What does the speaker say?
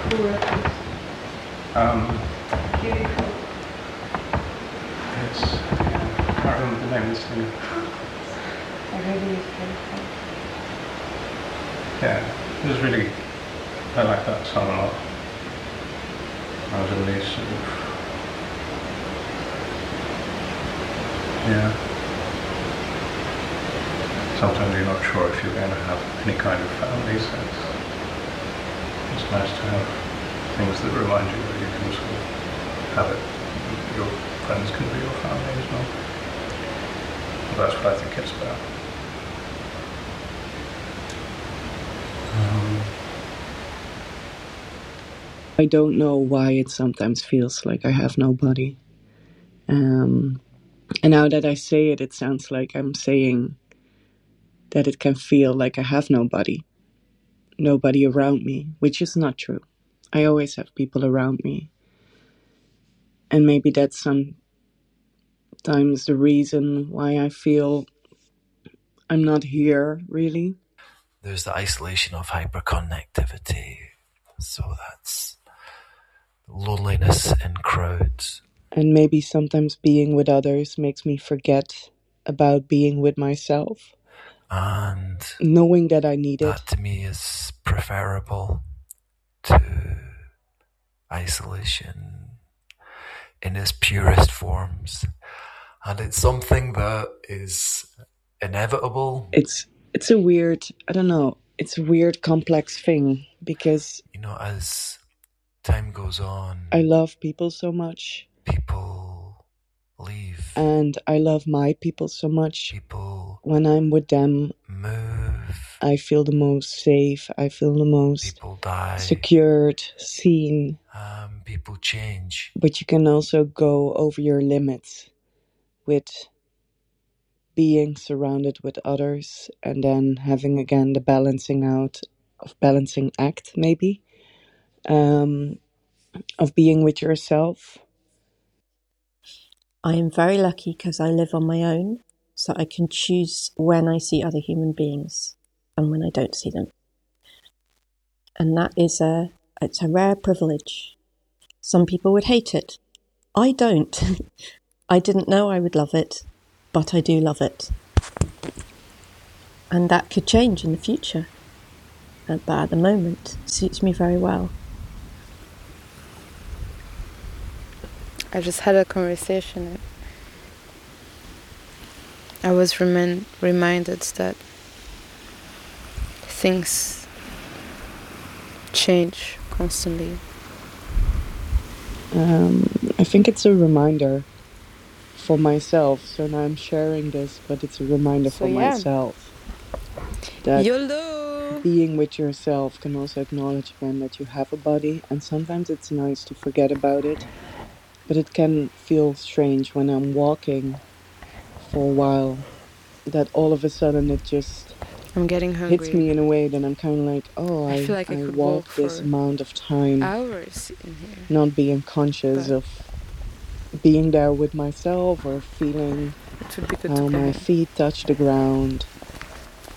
Who wrote this? Um, Kitty Cook. it's, I can't remember the name of the singer. I really is Kitty Cook. Yeah, it was really, I like that song a lot. I was really sort of, yeah. Sometimes you're not sure if you're going to have any kind of family, so it's nice to have things that remind you that you can sort of have it. Your friends can be your family as well. Well, that's what I think it's about. I don't know why it sometimes feels like I have nobody. And now that I say it, it sounds like I'm saying that it can feel like I have nobody around me, which is not true. I always have people around me. And maybe that's sometimes the reason why I feel I'm not here, really. There's the isolation of hyperconnectivity. So that's loneliness in crowds. And maybe sometimes being with others makes me forget about being with myself. And knowing that I need that to me is preferable to isolation in its purest forms. And it's something that is inevitable. It's a weird, I don't know, it's a weird complex thing because, you know, as time goes on, I love people so much. People leave. And I love my people so much. People when I'm with them, move. I feel the most safe. I feel the most people die. Secured, seen. People change. But you can also go over your limits with being surrounded with others and then having again the balancing act, maybe, of being with yourself. I am very lucky because I live on my own, so I can choose when I see other human beings and when I don't see them. And that is it's a rare privilege. Some people would hate it. I don't. I didn't know I would love it, but I do love it. And that could change in the future. But at the moment, it suits me very well. I just had a conversation. I was reminded that things change constantly. I think it's a reminder for myself. So now I'm sharing this, but it's a reminder for myself that YOLO! Being with yourself can also acknowledge again that you have a body, and sometimes it's nice to forget about it. But it can feel strange when I'm walking for a while, that all of a sudden it just I'm getting hungry. hits me in a way that I'm kind of like, I feel like I could walked this amount of time, hours in here, not being conscious of being there with myself or feeling how my feet touch the ground.